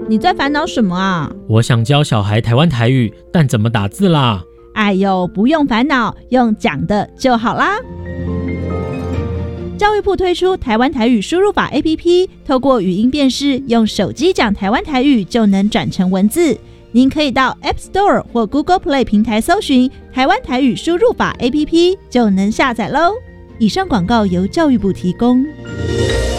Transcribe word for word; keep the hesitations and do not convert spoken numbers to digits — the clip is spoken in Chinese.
你在烦恼什么啊？ 我想教小孩台湾台语，但怎么打字啦？ 哎呦，不用烦恼，用讲的就好啦。教育部推出台湾台语输入法 A P P， 透过语音辨识，用手机讲台湾台语就能转成文字。您可以到 App Store 或 Google Play 平台搜寻台湾台语输入法 A P P， 就能下载喽。以上广告由教育部提供。